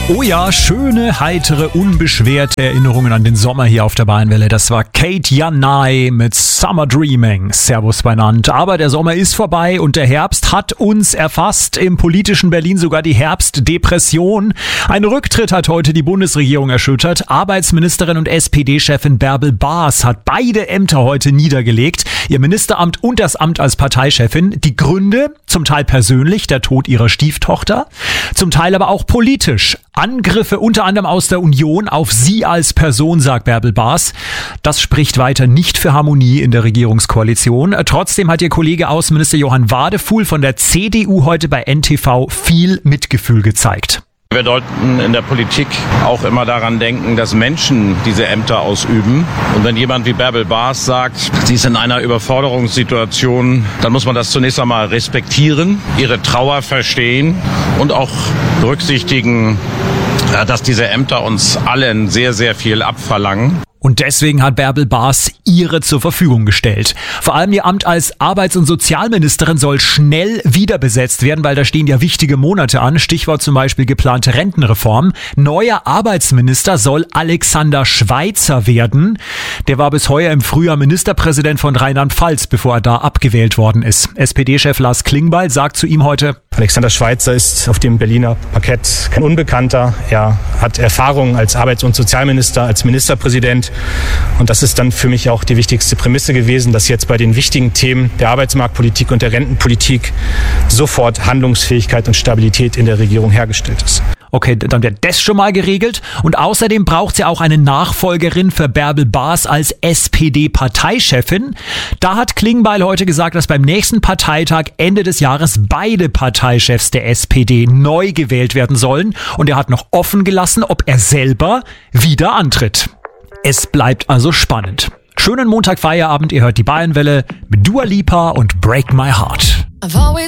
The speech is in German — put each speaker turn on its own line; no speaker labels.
Oh ja, schöne, heitere, unbeschwerte Erinnerungen an den Sommer hier auf der Bayernwelle. Das war Kate Janai mit Summer Dreaming. Servus beieinander. Aber der Sommer ist vorbei und der Herbst hat uns erfasst. Im politischen Berlin sogar die Herbstdepression. Ein Rücktritt hat heute die Bundesregierung erschüttert. Arbeitsministerin und SPD-Chefin Bärbel Baas hat beide Ämter heute niedergelegt. Ihr Ministeramt und das Amt als Parteichefin. Die Gründe, zum Teil persönlich, der Tod ihrer Stieftochter, zum Teil aber auch politisch. Angriffe unter anderem aus der Union auf sie als Person, sagt Bärbel Baas. Das spricht weiter nicht für Harmonie in der Regierungskoalition. Trotzdem hat ihr Kollege Außenminister Johann Wadefuhl von der CDU heute bei NTV viel Mitgefühl gezeigt.
Wir sollten in der Politik auch immer daran denken, dass Menschen diese Ämter ausüben. Und wenn jemand wie Bärbel Baas sagt, sie ist in einer Überforderungssituation, dann muss man das zunächst einmal respektieren, ihre Trauer verstehen und auch berücksichtigen, dass diese Ämter uns allen sehr, sehr viel abverlangen.
Und deswegen hat Bärbel Baas ihre zur Verfügung gestellt. Vor allem ihr Amt als Arbeits- und Sozialministerin soll schnell wieder besetzt werden, weil da stehen ja wichtige Monate an. Stichwort zum Beispiel geplante Rentenreform. Neuer Arbeitsminister soll Alexander Schweitzer werden. Der war bis heuer im Frühjahr Ministerpräsident von Rheinland-Pfalz, bevor er da abgewählt worden ist. SPD-Chef Lars Klingbeil sagt zu ihm heute:
Alexander Schweitzer ist auf dem Berliner Parkett kein Unbekannter. Er hat Erfahrung als Arbeits- und Sozialminister, als Ministerpräsident. Und das ist dann für mich auch die wichtigste Prämisse gewesen, dass jetzt bei den wichtigen Themen der Arbeitsmarktpolitik und der Rentenpolitik sofort Handlungsfähigkeit und Stabilität in der Regierung hergestellt ist.
Okay, dann wird das schon mal geregelt. Und außerdem braucht sie auch eine Nachfolgerin für Bärbel Baas als SPD-Parteichefin. Da hat Klingbeil heute gesagt, dass beim nächsten Parteitag Ende des Jahres beide Parteichefs der SPD neu gewählt werden sollen. Und er hat noch offen gelassen, ob er selber wieder antritt. Es bleibt also spannend. Schönen Montag Feierabend, ihr hört die Bayernwelle mit Dua Lipa und Break My Heart.